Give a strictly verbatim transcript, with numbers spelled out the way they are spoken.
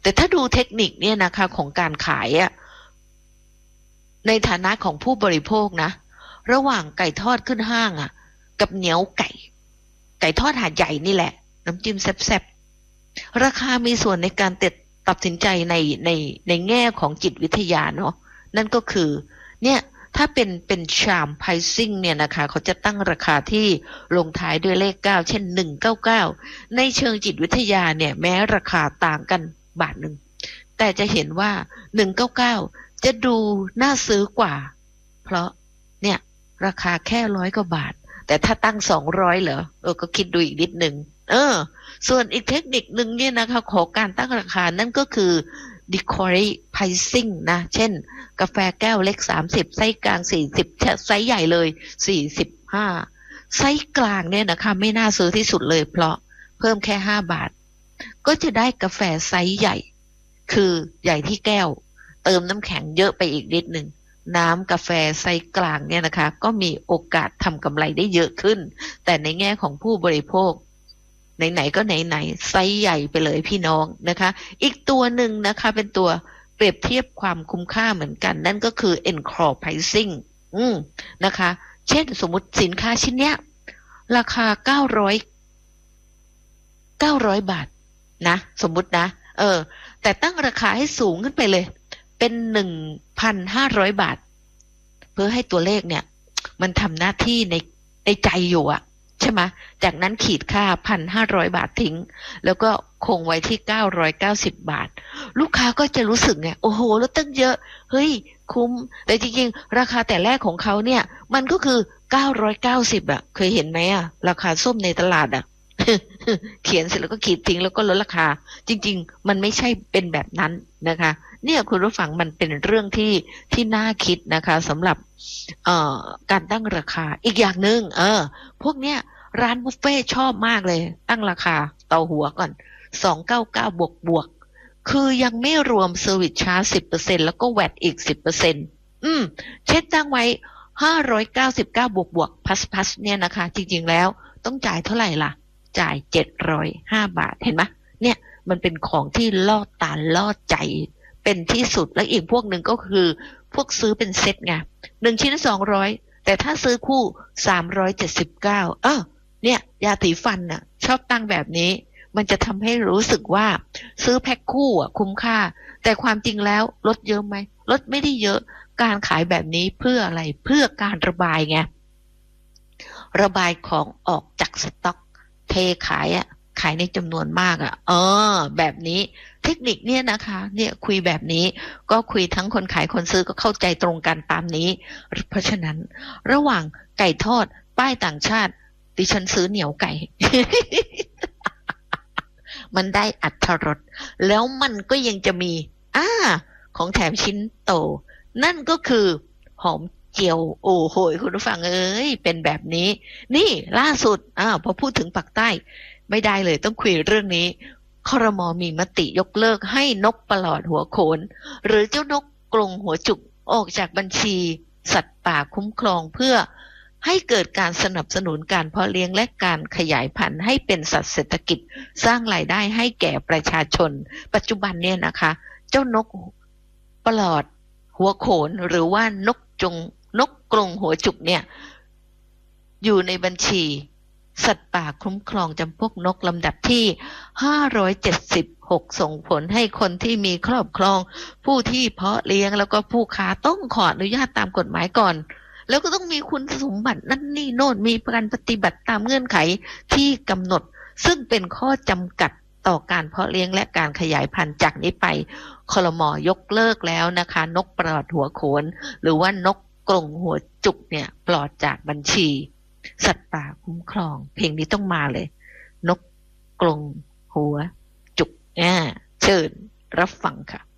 แต่ถ้าดูเทคนิคเนี่ยนะคะของการขายอะในฐานะของผู้บริโภคนะระหว่างไก่ทอดขึ้นห้างอะกับเหนียวไก่ไก่ทอดหาดใหญ่นี่แหละน้ำจิ้มแซ่บๆราคามีส่วนในการตัดสินใจในในในแง่ของจิตวิทยาเนาะนั่นก็คือเนี่ยถ้าเป็นเป็นชามไพรซิ่งเนี่ยนะคะเขาจะตั้งราคาที่ลงท้ายด้วยเลขเก้าเช่นหนึ่งเก้าเก้าในเชิงจิตวิทยาเนี่ยแม้ราคาต่างกันบาทหนึ่งแต่จะเห็นว่าหนึ่งเก้าเก้าจะดูน่าซื้อกว่าเพราะเนี่ยราคาแค่ร้อยกว่าบาทแต่ถ้าตั้งสองร้อยเหรอเออก็คิดดูอีกนิดหนึ่งเออส่วนอีกเทคนิคหนึ่งเนี่ยนะคะของการตั้งราคานั่นก็คือ decory pricing นะเช่นกาแฟแก้วเล็กสามสิบไซส์กลางสี่สิบไซส์ใหญ่เลยสี่สิบห้าไซส์กลางเนี่ยนะคะไม่น่าซื้อที่สุดเลยเพราะเพิ่มแค่ห้าบาทก็จะได้กาแฟไซส์ใหญ่คือใหญ่ที่แก้วเติมน้ำแข็งเยอะไปอีกนิดหนึ่งน้ำกาแฟไซส์กลางเนี่ยนะคะก็มีโอกาสทำกำไรได้เยอะขึ้นแต่ในแง่ของผู้บริโภคไหนๆก็ไหนๆไซส์ใหญ่ไปเลยพี่น้องนะคะอีกตัวหนึ่งนะคะเป็นตัวเปรียบเทียบความคุ้มค่าเหมือนกันนั่นก็คือ encore pricing อืมนะคะเช่นสมมุติสินค้าชิ้นเนี้ยราคาเก้าร้อย เก้าร้อยบาทนะสมมุตินะเออแต่ตั้งราคาให้สูงขึ้นไปเลยเป็น หนึ่งพันห้าร้อย บาทเพื่อให้ตัวเลขเนี่ยมันทำหน้าที่ในในใจอยู่อะใช่ไหมจากนั้นขีดค่า หนึ่งพันห้าร้อย บาททิ้งแล้วก็คงไว้ที่เก้าร้อยเก้าสิบบาทลูกค้าก็จะรู้สึกไงโอ้โหแล้วตั้งเยอะเฮ้ยคุ้มแต่จริงๆราคาแต่แรกของเขาเนี่ยมันก็คือเก้าร้อยเก้าสิบอะเคยเห็นไหมอะราคาส้มในตลาดอะเขียนเสร็จแล้วก็ขีดทิ้งแล้วก็ลดราคาจริงๆมันไม่ใช่เป็นแบบนั้นนะคะเนี่ยคุณผู้ฟังมันเป็นเรื่องที่ที่น่าคิดนะคะสำหรับเอ่อการตั้งราคาอีกอย่างหนึ่งเออพวกเนี้ยร้านบุฟเฟ่ชอบมากเลยตั้งราคาต่อหัวก่อนสองร้อยเก้าสิบเก้าบวกบวกคือยังไม่รวมเซอร์วิสชาร์จ สิบเปอร์เซ็นต์ แล้วก็แวตอีก สิบเปอร์เซ็นต์ อืมเช่นตั้งไว้ห้าร้อยเก้าสิบเก้าบวกบวกพัสพัสเนี่ยนะคะจริงๆแล้วต้องจ่ายเท่าไหร่ล่ะจ่ายเจ็ดร้อยห้าบาทเห็นไหมเนี่ยมันเป็นของที่ล่อตาล่อใจเป็นที่สุดแล้วอีกพวกหนึ่งก็คือพวกซื้อเป็นเซ็ตไงหนึ่งชิ้นสองร้อยแต่ถ้าซื้อคู่สามร้อยเจ็ดสิบเก้าเออเนี่ยยาสีฟันน่ะชอบตั้งแบบนี้มันจะทำให้รู้สึกว่าซื้อแพ็คคู่อ่ะคุ้มค่าแต่ความจริงแล้วลดเยอะไหมลดไม่ได้เยอะการขายแบบนี้เพื่ออะไรเพื่อการระบายไงระบายของออกจากสต็อกเทขายอ่ะขายในจำนวนมากอ่ะเออแบบนี้เทคนิคเนี่ยนะคะเนี่ยคุยแบบนี้ก็คุยทั้งคนขายคนซื้อก็เข้าใจตรงกันตามนี้เพราะฉะนั้นระหว่างไก่ทอดป้ายต่างชาติดิฉันซื้อเหนียวไก่ มันได้อรรถรสแล้วมันก็ยังจะมีอ่าของแถมชิ้นโตนั่นก็คือหอมเจียวโอ้โหคุณผู้ฟังเอ้ยเป็นแบบนี้นี่ล่าสุดอ้าวพอพูดถึงปากใต้ไม่ได้เลยต้องคุยเรื่องนี้ครม.มีมติยกเลิกให้นกประหลอดหัวโขนหรือเจ้านกกรงหัวจุกออกจากบัญชีสัตว์ป่าคุ้มครองเพื่อให้เกิดการสนับสนุนการเพาะเลี้ยงและการขยายพันธุ์ให้เป็นสัตว์เศรษฐกิจสร้างรายได้ให้แก่ประชาชนปัจจุบันเนี่ยนะคะเจ้านกประหลอดหัวโขนหรือว่านกจงนกกรงหัวจุกเนี่ยอยู่ในบัญชีสัตว์ป่าคุ้มครองจำพวกนกลำดับที่ห้าร้อยเจ็ดสิบหกส่งผลให้คนที่มีครอบครองผู้ที่เพาะเลี้ยงแล้วก็ผู้ค้าต้องขออนุญาตตามกฎหมายก่อนแล้วก็ต้องมีคุณสมบัตินั่นนี่โน่นมีการปฏิบัติตามเงื่อนไขที่กำหนดซึ่งเป็นข้อจำกัดต่อการเพาะเลี้ยงและการขยายพันธุ์จากนี้ไปครม.ยกเลิกแล้วนะคะนกปลอดหัวโขนหรือว่านกกรงหัวจุกเนี่ยปลอดจากบัญชีสัตว์ป่าคุ้มครองเพลงนี้ต้องมาเลยนกกรงหัวจุกอ่าเชิญรับฟังค่ะ